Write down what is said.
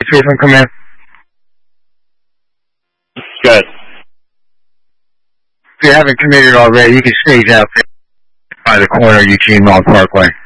Policeman, come in. Good. If you haven't committed already, you can stage out by the corner of Eugene Long Parkway.